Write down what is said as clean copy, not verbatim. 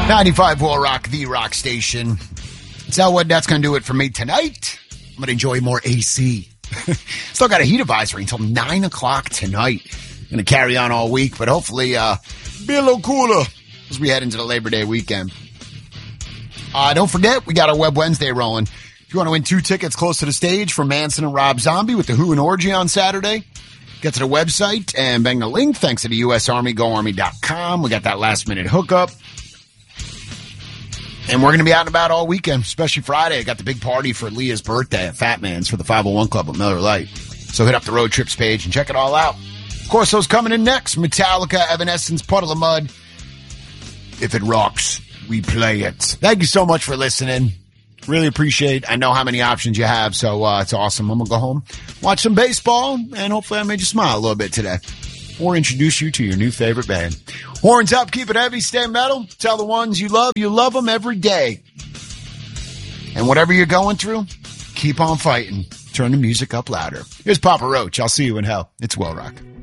95 Will Rock, the rock station. So what? That's going to do it for me tonight. I'm going to enjoy more AC. Still got a heat advisory until 9 o'clock tonight. Going to carry on all week, but hopefully be a little cooler as we head into the Labor Day weekend. Don't forget, we got our Web Wednesday rolling. If you want to win 2 tickets close to the stage for Manson and Rob Zombie with the Who and Orgy on Saturday, get to the website and bang the link. Thanks to the U.S. Army, GoArmy.com. We got that last-minute hookup. And we're going to be out and about all weekend, especially Friday. I got the big party for Leah's birthday at Fat Man's for the 501 Club at Miller Lite. So hit up the Road Trips page and check it all out. Of course, those coming in next. Metallica, Evanescence, Puddle of Mud. If it rocks, we play it. Thank you so much for listening. Really appreciate it. I know how many options you have, so it's awesome. I'm going to go home, watch some baseball, and hopefully I made you smile a little bit today. Or introduce you to your new favorite band. Horns up, keep it heavy, stay metal. Tell the ones you love them every day. And whatever you're going through, keep on fighting. Turn the music up louder. Here's Papa Roach. I'll see you in hell. It's Will Rock.